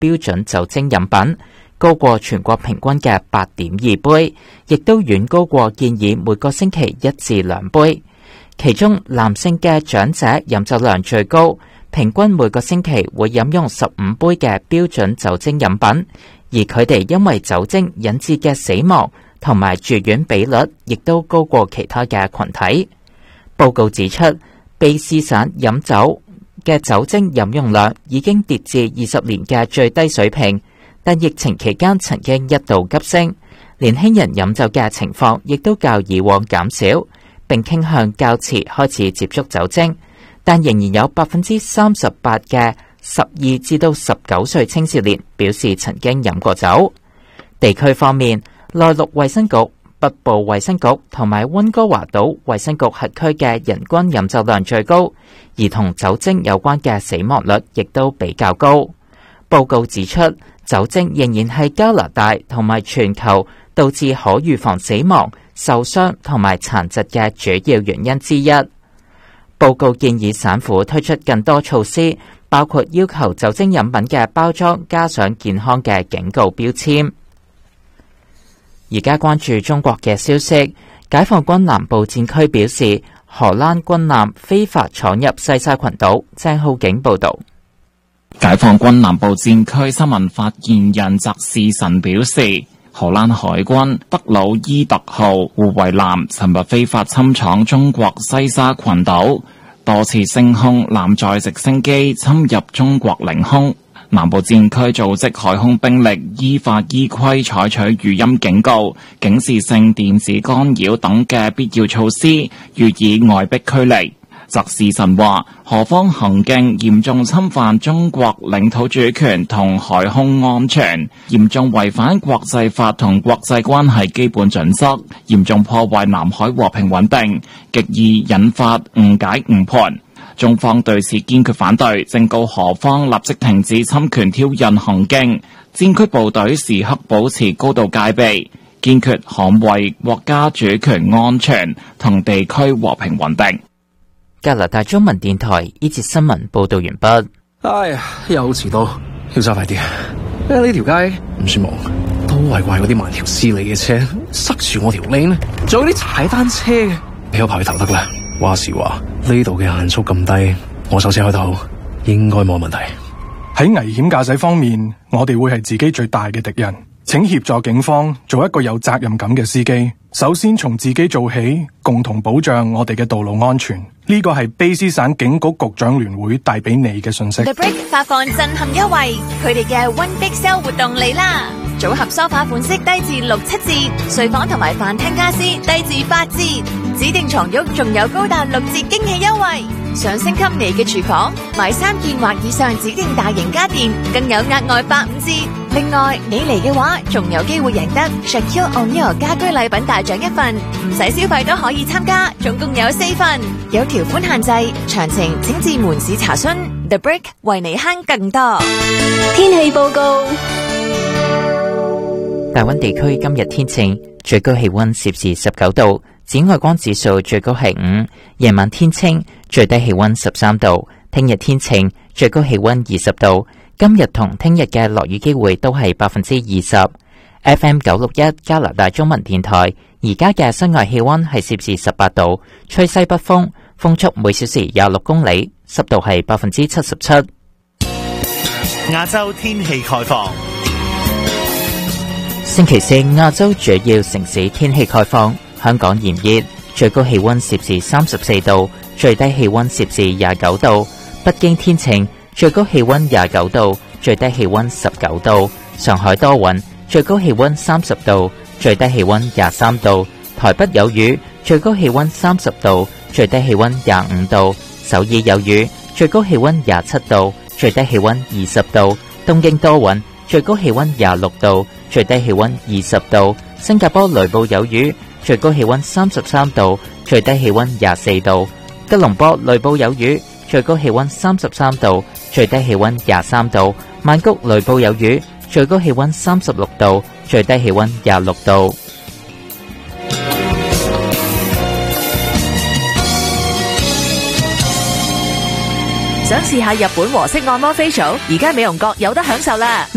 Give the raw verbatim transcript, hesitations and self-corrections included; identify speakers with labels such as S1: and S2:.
S1: 標準酒精飲品，高過全國平均嘅八點二杯，亦都遠高過建議每個星期一至兩杯。其中男性嘅長者飲酒量最高，平均每個星期會飲用十五杯嘅標準酒精飲品，而佢哋因為酒精引致嘅死亡同埋住院比率亦都高過其他嘅群體。報告指出，卑詩省飲酒嘅酒精飲用量已經跌至二十年嘅最低水平，但疫情期間曾經一度急升，年輕人飲酒嘅情況亦都較以往減少，並傾向較遲開始接觸酒精，但仍然有百分之三十八嘅十二至到十九歲青少年表示曾經飲過酒。地區方面，內陸衛生局、北部衛生局同埋溫哥華島衛生局轄區嘅人均飲酒量最高，而同酒精有關嘅死亡率亦都比較高。報告指出，酒精仍然係加拿大同埋全球導致可預防死亡、受傷同埋殘疾嘅主要原因之一。報告建議省府推出更多措施，包括要求酒精飲品嘅包裝加上健康嘅警告標籤。而家關注中國嘅消息，解放軍南部戰區表示，荷蘭軍艦非法闖入西沙群島。鄭浩景報道。
S2: 解放軍南部戰區新聞發言人翟士晨表示，荷蘭海軍德魯伊特號護衛艦尋日非法侵闖中國西沙群島，多次升空艦載直升機侵入中國領空。南部戰區組織海空兵力依法依規採取語音警告、警示性電子干擾等嘅必要措施，予以外逼驅離。翟士晨話，荷方行徑嚴重侵犯中國領土主權同海空安全，嚴重違反國際法同國際關係基本準則，嚴重破壞南海和平穩定，極易引發誤解誤判。中方對此堅決反對，正告荷方立即停止侵權挑釁行徑，戰區部隊時刻保持高度戒備，堅決捍衛國家主權安全同地區和平穩定。
S1: 加拿大中文電台呢節新聞報道完畢。
S3: 哎呀，又遲到，要揸快啲。呢條街唔算忙，都係怪嗰啲慢條斯理嘅車塞住我條 lane，仲有啲踩單車嘅，俾我排去頭得啦。話時話，呢度嘅限速咁低，我手車開頭應該冇問題。
S4: 喺危險駕駛方面，我哋會係自己最大嘅敵人。請協助警方做一個有責任感嘅司機。首先從自己做起，共同保障我哋嘅道路安全。呢個係卑詩省警局局長聯會帶俾你嘅信息。
S5: The Brick 發放震撼優惠，佢哋嘅 One Big Sale 活動嚟啦！組合梳化款式低至六七折，睡房同埋飯廳家私低至八折，指定床褥仲有高達六折驚喜優惠。想升級你嘅廚房，買三件或以上指定大型家電，更有額外八五折。另外，你嚟嘅話，仲有機會贏得 Shaquille O'Neal 家居禮品大獎一份，唔使消費都可以參加，總共有四份，有條款限制，詳情請至門市查詢。The Brick 為你慳更多。天氣報告。
S1: 大溫地區今日天晴，最高氣溫攝氏十九度，紫外光指數最高係五，夜晚天清，最低氣溫十三度。聽日天晴，最高氣溫二十度。今日同聽日嘅落雨機會都係百分之二十。F M 九六一加拿大中文電台，而家嘅室外氣溫係攝氏十八度，吹西北風，風速每小時廿六公里，濕度係百分之七十七。
S6: 亞洲天氣概況。
S1: 星期四亞洲主要城市天氣概況：香港炎熱，最高氣溫攝氏三十四度，最低氣溫攝氏廿九度；北京天晴，最高氣溫廿九度，最低氣溫十九度；上海多雲，最高氣溫三十度，最低氣溫廿三度；台北有雨，最高氣溫三十度，最低氣溫廿五度；首爾有雨，最高氣溫廿七度，最低氣溫二十度；東京多雲，最高氣溫廿六度，最低氣溫二十度；新加坡雷暴有雨，最高氣溫三十三度，最低氣溫廿四度；吉隆坡雷暴有雨，最高氣溫三十三度，最低氣溫廿三度；曼谷雷暴有雨，最高氣溫三十六度，最低氣溫廿六度。
S5: 想試下日本和式按摩 facial， 而家美容閣有得享受啦！